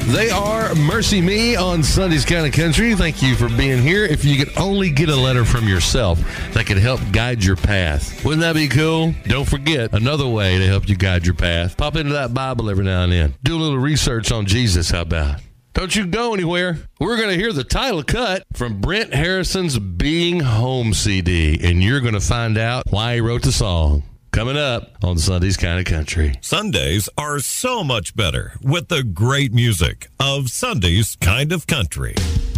They are Mercy Me on Sunday's Kind of Country. Thank you for being here. If you could only get a letter from yourself that could help guide your path, wouldn't that be cool? Don't forget, another way to help you guide your path, pop into that Bible every now and then. Do a little research on Jesus, how about? Don't you go anywhere. We're going to hear the title cut from Brent Harrison's Being Home CD, and you're going to find out why he wrote the song. Coming up on Sunday's Kind of Country. Sundays are so much better with the great music of Sunday's Kind of Country.